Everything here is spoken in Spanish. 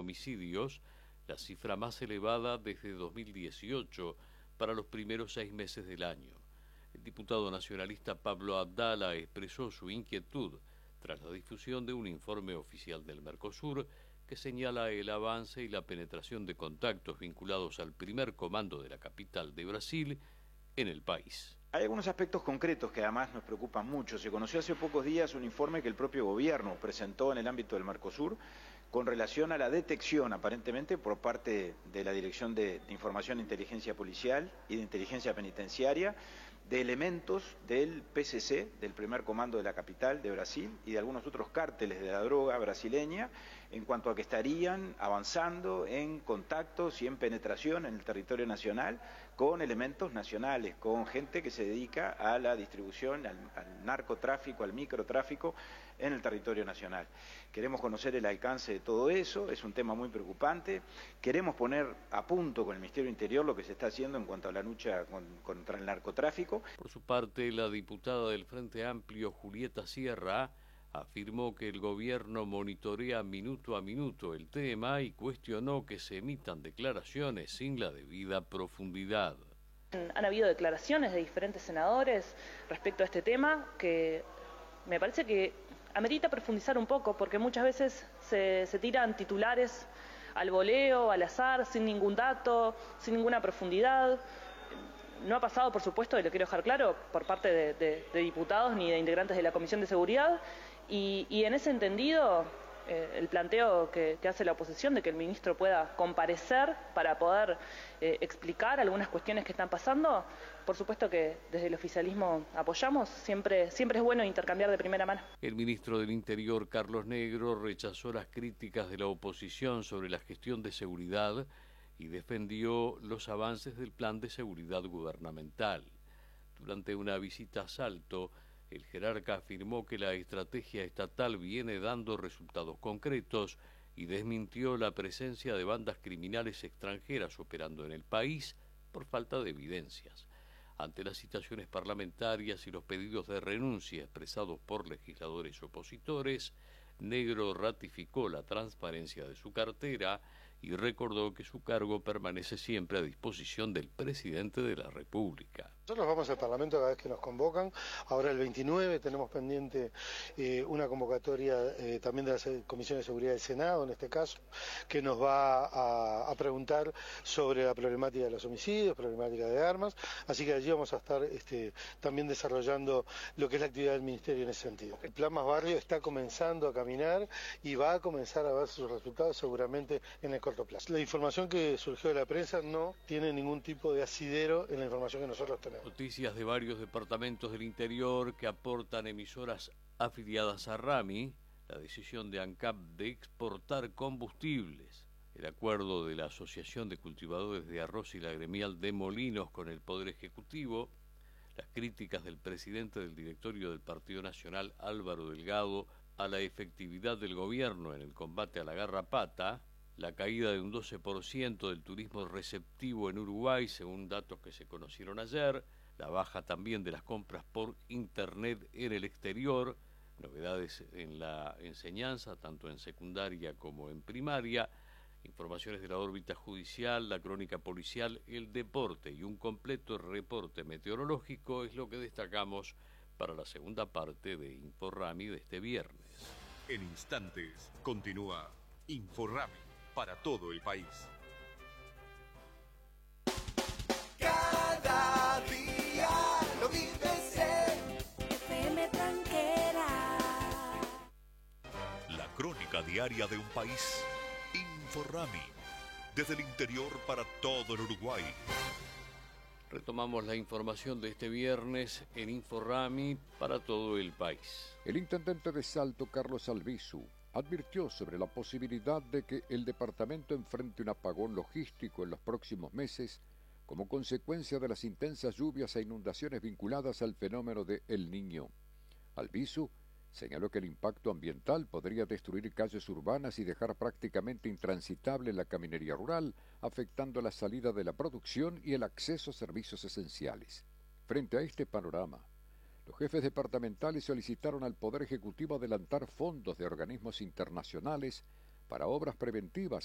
homicidios, la cifra más elevada desde 2018 para los primeros 6 meses del año. El diputado nacionalista Pablo Abdala expresó su inquietud tras la difusión de un informe oficial del Mercosur que señala el avance y la penetración de contactos vinculados al primer comando de la capital de Brasil en el país. Hay algunos aspectos concretos que además nos preocupan mucho. Se conoció hace pocos días un informe que el propio gobierno presentó en el ámbito del Mercosur con relación a la detección, aparentemente por parte de la Dirección de Información e Inteligencia Policial y de Inteligencia Penitenciaria, de elementos del PCC, del primer comando de la capital de Brasil, y de algunos otros cárteles de la droga brasileña, en cuanto a que estarían avanzando en contactos y en penetración en el territorio nacional con elementos nacionales, con gente que se dedica a la distribución, al narcotráfico, al microtráfico en el territorio nacional. Queremos conocer el alcance de todo eso, es un tema muy preocupante. Queremos poner a punto con el Ministerio del Interior lo que se está haciendo en cuanto a la lucha contra el narcotráfico. Por su parte, la diputada del Frente Amplio, Julieta Sierra, afirmó que el gobierno monitorea minuto a minuto el tema y cuestionó que se emitan declaraciones sin la debida profundidad. Han habido declaraciones de diferentes senadores respecto a este tema que me parece que amerita profundizar un poco, porque muchas veces se tiran titulares al voleo, al azar, sin ningún dato, sin ninguna profundidad. No ha pasado, por supuesto, y lo quiero dejar claro, por parte de diputados ni de integrantes de la Comisión de Seguridad, y en ese entendido, el planteo que hace la oposición de que el ministro pueda comparecer para poder explicar algunas cuestiones que están pasando, por supuesto que desde el oficialismo apoyamos, siempre es bueno intercambiar de primera mano. El ministro del Interior, Carlos Negro, rechazó las críticas de la oposición sobre la gestión de seguridad y defendió los avances del plan de seguridad gubernamental. Durante una visita a Salto, el jerarca afirmó que la estrategia estatal viene dando resultados concretos y desmintió la presencia de bandas criminales extranjeras operando en el país por falta de evidencias. Ante las citaciones parlamentarias y los pedidos de renuncia expresados por legisladores opositores, Negro ratificó la transparencia de su cartera y recordó que su cargo permanece siempre a disposición del presidente de la República. Nosotros vamos al Parlamento cada vez que nos convocan. Ahora el 29 tenemos pendiente una convocatoria también de la Comisión de Seguridad del Senado, en este caso, que nos va a preguntar sobre la problemática de los homicidios, problemática de armas. Así que allí vamos a estar también desarrollando lo que es la actividad del Ministerio en ese sentido. El Plan Más Barrio está comenzando a caminar y va a comenzar a ver sus resultados seguramente en el corto plazo. La información que surgió de la prensa no tiene ningún tipo de asidero en la información que nosotros tenemos. Noticias de varios departamentos del interior que aportan emisoras afiliadas a Rami, la decisión de ANCAP de exportar combustibles, el acuerdo de la Asociación de Cultivadores de Arroz y la gremial de Molinos con el Poder Ejecutivo, las críticas del presidente del directorio del Partido Nacional, Álvaro Delgado, a la efectividad del gobierno en el combate a la garrapata, la caída de un 12% del turismo receptivo en Uruguay, según datos que se conocieron ayer, la baja también de las compras por Internet en el exterior, novedades en la enseñanza, tanto en secundaria como en primaria, informaciones de la órbita judicial, la crónica policial, el deporte y un completo reporte meteorológico es lo que destacamos para la segunda parte de InfoRami de este viernes. En instantes continúa InfoRami para todo el país. Cada día lo vives en FM Tranquera. La crónica diaria de un país. InfoRami. Desde el interior para todo el Uruguay. Retomamos la información de este viernes en InfoRami para todo el país. El intendente de Salto, Carlos Albizu, advirtió sobre la posibilidad de que el departamento enfrente un apagón logístico en los próximos meses como consecuencia de las intensas lluvias e inundaciones vinculadas al fenómeno de El Niño. Albizu señaló que el impacto ambiental podría destruir calles urbanas y dejar prácticamente intransitable la caminería rural, afectando la salida de la producción y el acceso a servicios esenciales. Frente a este panorama, los jefes departamentales solicitaron al Poder Ejecutivo adelantar fondos de organismos internacionales para obras preventivas